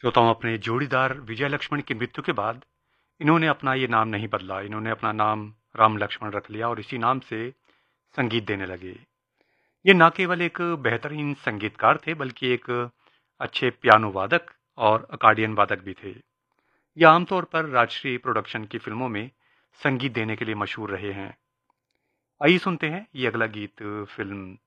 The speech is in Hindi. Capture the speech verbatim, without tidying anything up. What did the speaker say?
श्रोताओं, अपने जोड़ीदार विजय लक्ष्मण की मृत्यु के बाद इन्होंने अपना ये नाम नहीं बदला। इन्होंने अपना नाम राम लक्ष्मण रख लिया और इसी नाम से संगीत देने लगे। ये ना केवल एक बेहतरीन संगीतकार थे, बल्कि एक अच्छे पियानो वादक और अकॉर्डियन वादक भी थे। ये आमतौर पर राजश्री प्रोडक्शन की फिल्मों में संगीत देने के लिए मशहूर रहे हैं। आइए सुनते हैं ये अगला गीत फिल्म